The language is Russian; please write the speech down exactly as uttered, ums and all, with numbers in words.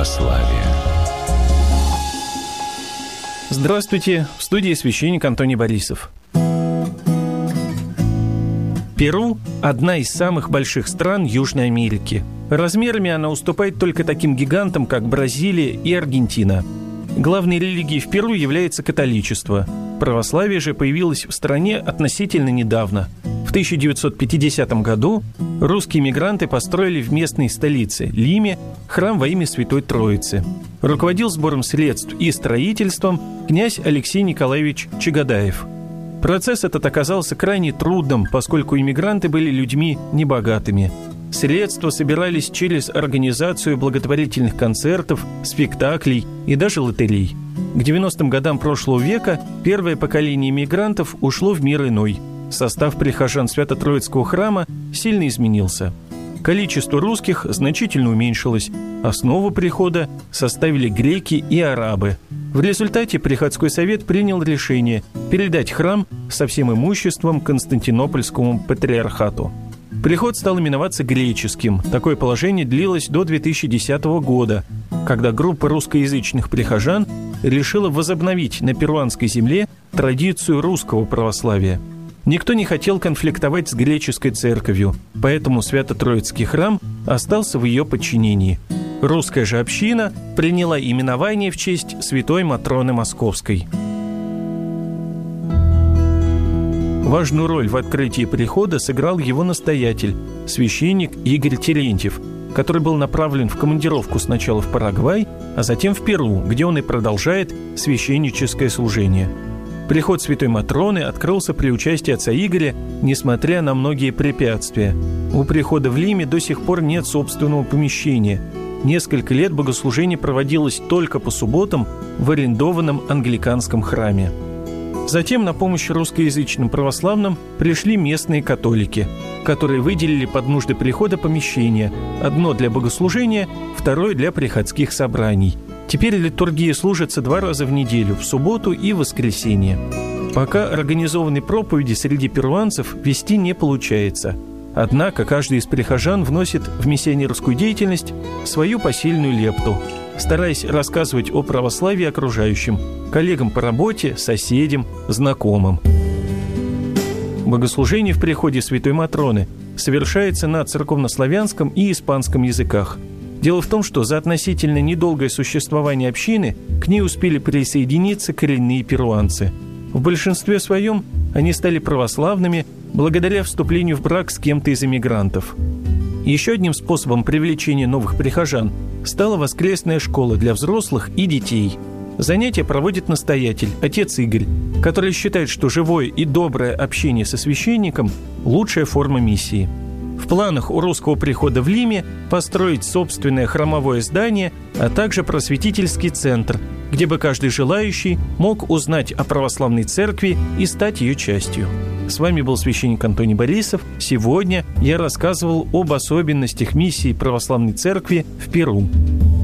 православия. Здравствуйте, в студии священник Антоний Борисов. Перу – одна из самых больших стран Южной Америки. Размерами она уступает только таким гигантам, как Бразилия и Аргентина. Главной религией в Перу является католичество. Православие же появилось в стране относительно недавно. В тысяча девятьсот пятидесятом году русские мигранты построили в местной столице Лиме храм во имя Святой Троицы. Руководил сбором средств и строительством князь Алексей Николаевич Чагодаев. Процесс этот оказался крайне трудным, поскольку иммигранты были людьми небогатыми. Средства собирались через организацию благотворительных концертов, спектаклей и даже лотерей. К девяностым годам прошлого века первое поколение иммигрантов ушло в мир иной. Состав прихожан Свято-Троицкого храма сильно изменился. Количество русских значительно уменьшилось. Основу прихода составили греки и арабы. В результате приходской совет принял решение передать храм со всем имуществом Константинопольскому патриархату. Приход стал именоваться греческим. Такое положение длилось до две тысячи десятого года, когда группа русскоязычных прихожан решила возобновить на перуанской земле традицию русского православия. Никто не хотел конфликтовать с греческой церковью, поэтому Свято-Троицкий храм остался в ее подчинении. Русская же община приняла именование в честь святой Матроны Московской. Важную роль в открытии прихода сыграл его настоятель, священник Игорь Терентьев, который был направлен в командировку сначала в Парагвай, а затем в Перу, где он и продолжает священническое служение. Приход святой Матроны открылся при участии отца Игоря, несмотря на многие препятствия. У прихода в Лиме до сих пор нет собственного помещения. Несколько лет богослужение проводилось только по субботам в арендованном англиканском храме. Затем на помощь русскоязычным православным пришли местные католики, которые выделили под нужды прихода помещения, одно для богослужения, второе для приходских собраний. Теперь литургия служится два раза в неделю, в субботу и в воскресенье. Пока организованной проповеди среди перуанцев вести не получается. Однако каждый из прихожан вносит в миссионерскую деятельность свою посильную лепту, стараясь рассказывать о православии окружающим, коллегам по работе, соседям, знакомым. Богослужение в приходе Святой Матроны совершается на церковнославянском и испанском языках. Дело в том, что за относительно недолгое существование общины к ней успели присоединиться коренные перуанцы. В большинстве своем они стали православными благодаря вступлению в брак с кем-то из эмигрантов. Еще одним способом привлечения новых прихожан стала воскресная школа для взрослых и детей. Занятия проводит настоятель, отец Игорь, который считает, что живое и доброе общение со священником – лучшая форма миссии. В планах у русского прихода в Лиме построить собственное храмовое здание, а также просветительский центр, где бы каждый желающий мог узнать о православной церкви и стать ее частью. С вами был священник Антоний Борисов. Сегодня я рассказывал об особенностях миссии православной церкви в Перу.